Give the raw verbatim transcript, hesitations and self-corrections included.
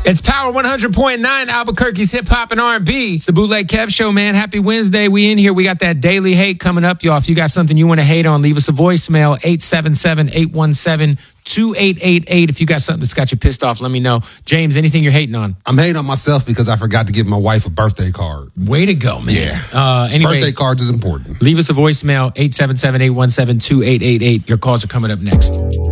It's Power one hundred point nine, Albuquerque's hip hop and R and B. It's the Bootleg Kev Show, man. Happy Wednesday. We in here. We got that daily hate coming up, y'all. If you got something you want to hate on, leave us a voicemail, eight seven seven, eight one seven, two eight eight eight. If you got something that's got you pissed off, let me know. James, anything you're hating on? I'm hating on myself because I forgot to give my wife a birthday card. Way to go, man. Yeah. Uh, anyway, birthday cards is important. Leave us a voicemail, eight seven seven, eight one seven, two eight eight eight. Your calls are coming up next.